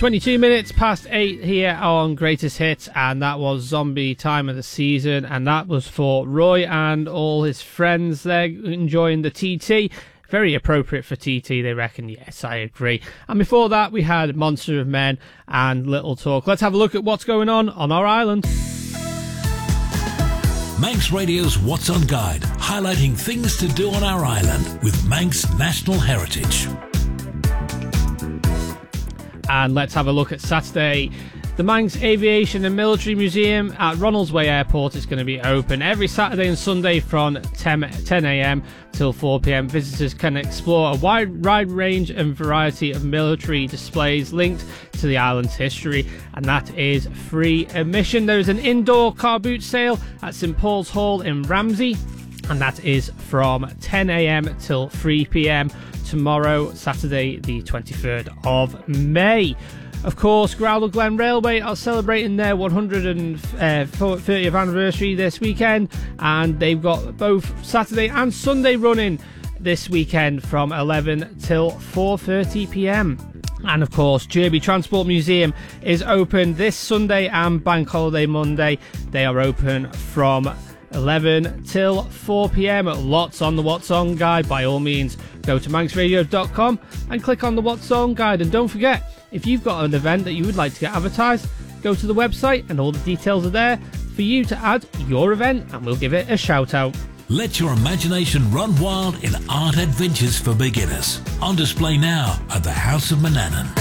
22 minutes past 8 here on Greatest Hits, and that was Zombie Time of the Season, and that was for Roy and all his friends there enjoying the TT. Very appropriate for TT, they reckon. Yes, I agree. And before that, we had Monster of Men and Little Talk. Let's have a look at what's going on our island. Manx Radio's What's On Guide, highlighting things to do on our island with Manx National Heritage. And let's have a look at Saturday. The Manx Aviation and Military Museum at Ronaldsway Airport is going to be open every Saturday and Sunday from 10 a.m. till 4 p.m. Visitors can explore a wide range and variety of military displays linked to the island's history, and that is free admission. There is an indoor car boot sale at St Paul's Hall in Ramsey, and that is from 10 a.m. till 3 p.m. tomorrow, Saturday the 23rd of May. Of course, Growler Glen Railway are celebrating their 130th anniversary this weekend, and they've got both Saturday and Sunday running this weekend from 11 till 4:30 p.m. And of course, Derby Transport Museum is open this Sunday and Bank Holiday Monday. They are open from 11 till 4 p.m. Lots on the What's On Guide. By all means, go to manxradio.com and click on the What's On Guide. And don't forget, if you've got an event that you would like to get advertised, go to the website and all the details are there for you to add your event, and we'll give it a shout out. Let your imagination run wild in art adventures for beginners. On display now at the House of Manannan.